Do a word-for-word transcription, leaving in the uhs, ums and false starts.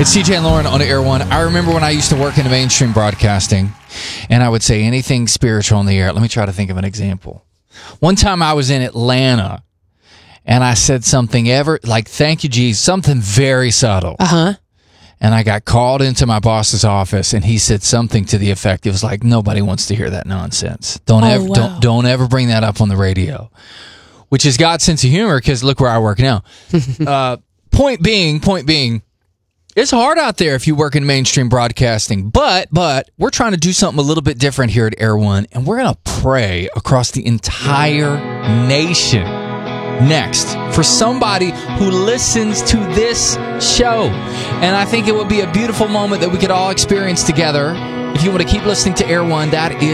It's T J and Lauren on Air One. I remember when I used to work in mainstream broadcasting, and I would say anything spiritual on the air. Let me try to think of an example. One time I was in Atlanta, and I said something ever, like, thank you, Jesus, something very subtle. Uh-huh. And I got called into my boss's office, and he said something to the effect, it was like, nobody wants to hear that nonsense. Don't Oh, ever, wow. don't, don't ever bring that up on the radio. Which is God's sense of humor, because look where I work now. uh, point being, point being, it's hard out there if you work in mainstream broadcasting, but but we're trying to do something a little bit different here at Air One, and we're going to pray across the entire nation next for somebody who listens to this show. And I think it would be a beautiful moment that we could all experience together. If you want to keep listening to Air One, that is